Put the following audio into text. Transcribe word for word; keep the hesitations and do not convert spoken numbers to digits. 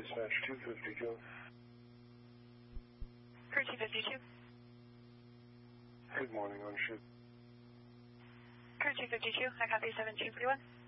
Dispatch two fifty-two. Crew two fifty-two. Good morning, on shoot. Crew two fifty-two, I copy seven two three one.